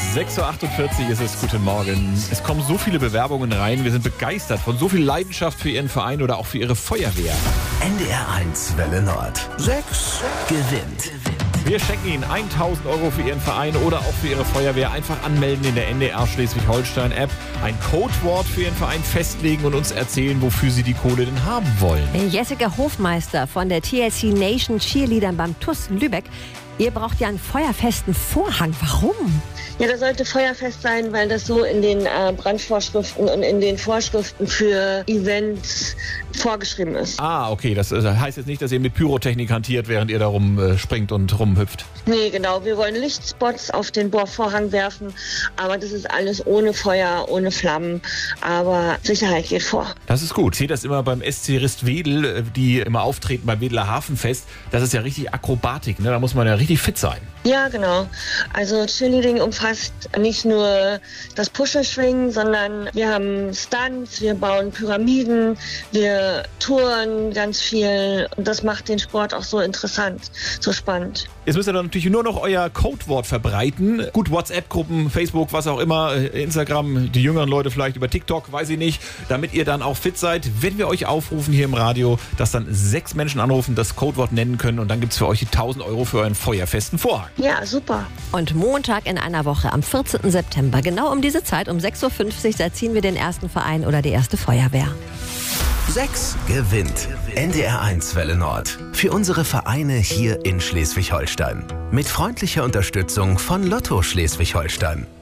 6.48 Uhr ist es, guten Morgen. Es kommen so viele Bewerbungen rein, wir sind begeistert von so viel Leidenschaft für Ihren Verein oder auch für Ihre Feuerwehr. NDR1 Welle Nord. 6 gewinnt. Wir schenken Ihnen 1.000 Euro für Ihren Verein oder auch für Ihre Feuerwehr. Einfach anmelden in der NDR Schleswig-Holstein-App, ein Codewort für Ihren Verein festlegen und uns erzählen, wofür Sie die Kohle denn haben wollen. Jessica Hofmeister von der TLC Nation Cheerleadern beim TuS Lübeck. Ihr braucht ja einen feuerfesten Vorhang. Warum? Ja, das sollte feuerfest sein, weil das so in den Brandvorschriften und in den Vorschriften für Events vorgeschrieben ist. Ah, okay. Das heißt jetzt nicht, dass ihr mit Pyrotechnik hantiert, während ihr da rumspringt und rumhüpft. Nee, genau. Wir wollen Lichtspots auf den Vorhang werfen, aber das ist alles ohne Feuer, ohne Flammen. Aber Sicherheit geht vor. Das ist gut. Ich sehe das immer beim SC Rist-Wedel, die immer auftreten beim Wedeler Hafenfest. Das ist ja richtig Akrobatik, ne? Da muss man ja richtig fit sein. Ja, genau. Also Cheerleading umfasst nicht nur das Puschelschwingen, sondern wir haben Stunts, wir bauen Pyramiden, wir touren ganz viel und das macht den Sport auch so interessant, so spannend. Jetzt müsst ihr dann natürlich nur noch euer Codewort verbreiten. Gut, WhatsApp-Gruppen, Facebook, was auch immer, Instagram, die jüngeren Leute vielleicht über TikTok, weiß ich nicht, damit ihr dann auch fit seid. Wenn wir euch aufrufen hier im Radio, dass dann 6 Menschen anrufen, das Codewort nennen können und dann gibt es für euch die 1.000 Euro für euren feuerfesten Vorhang. Ja, super. Und Montag in einer Woche, am 14. September, genau um diese Zeit, um 6.50 Uhr, da ziehen wir den ersten Verein oder die erste Feuerwehr. 6 gewinnt. NDR1 Welle Nord. Für unsere Vereine hier in Schleswig-Holstein. Mit freundlicher Unterstützung von Lotto Schleswig-Holstein.